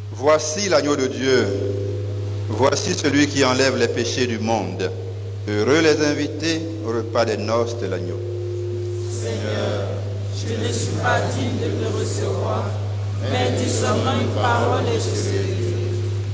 Voici l'agneau de Dieu. Voici celui qui enlève les péchés du monde. Heureux les invités au repas des noces de l'agneau. Seigneur, je ne suis pas digne de me recevoir, mais dis seulement une parole et je serai